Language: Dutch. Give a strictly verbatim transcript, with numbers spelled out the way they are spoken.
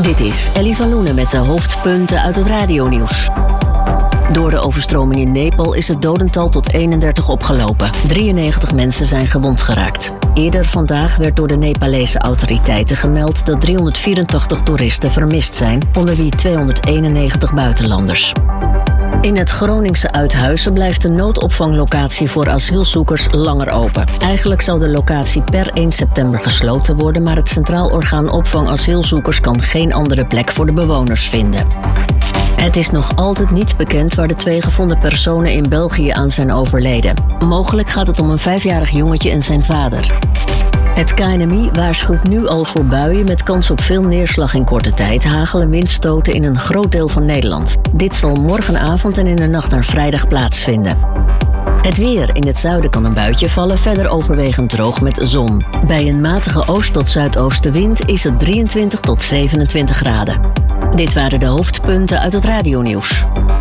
Dit is Ellie van Loenen met de hoofdpunten uit het radionieuws. Door de overstroming in Nepal is het dodental tot eenendertig opgelopen. drieënnegentig mensen zijn gewond geraakt. Eerder vandaag werd door de Nepalese autoriteiten gemeld dat driehonderdvierentachtig toeristen vermist zijn, onder wie tweehonderdeenennegentig buitenlanders. In het Groningse Uithuizen blijft de noodopvanglocatie voor asielzoekers langer open. Eigenlijk zou de locatie per één september gesloten worden, maar het Centraal Orgaan Opvang Asielzoekers kan geen andere plek voor de bewoners vinden. Het is nog altijd niet bekend waar de twee gevonden personen in België aan zijn overleden. Mogelijk gaat het om een vijfjarig jongetje en zijn vader. Het K N M I waarschuwt nu al voor buien met kans op veel neerslag in korte tijd, hagel en windstoten in een groot deel van Nederland. Dit zal morgenavond en in de nacht naar vrijdag plaatsvinden. Het weer. In het zuiden kan een buitje vallen, verder overwegend droog met zon. Bij een matige oost- tot zuidoostenwind is het drieëntwintig tot zevenentwintig graden. Dit waren de hoofdpunten uit het radionieuws.